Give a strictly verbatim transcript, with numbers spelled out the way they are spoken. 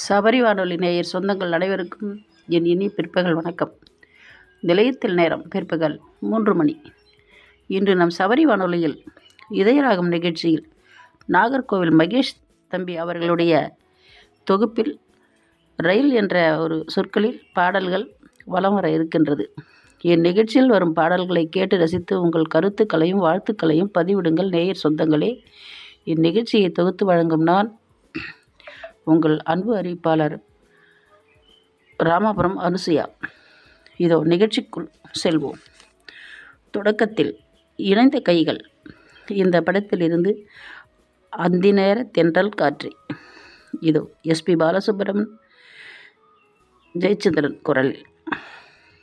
சபரி வானொலி நேயர் சொந்தங்கள் அனைவருக்கும் என் இனி பிற்பகல் வணக்கம். நிலையத்தில் நேரம் பிற்பகல் மூன்று மணி. இன்று நம் சபரி வானொலியில் இதயராகம் நிகழ்ச்சியில் நாகர்கோவில் மகேஷ் தம்பி அவர்களுடைய தொகுப்பில் ரயில் என்ற ஒரு சொற்களில் பாடல்கள் வலம் வர இருக்கின்றது. என் நிகழ்ச்சியில் வரும் பாடல்களை கேட்டு ரசித்து உங்கள் கருத்துக்களையும் வாழ்த்துக்களையும் பதிவிடுங்கள் நேயர் சொந்தங்களே. இந்நிகழ்ச்சியை தொகுத்து வழங்கும் நான் உங்கள் அன்பு அறிவிப்பாளர் ராமாபுரம் அனுசுயா. இதோ நிகழ்ச்சிக்குள் செல்வோம். தொடக்கத்தில் இணைந்த கைகள் இந்த படத்திலிருந்து அந்தி நேர தென்றல் காற்று. இதோ எஸ்பி பாலசுப்ரமணியன் ஜெயச்சந்திரன் குரலில்.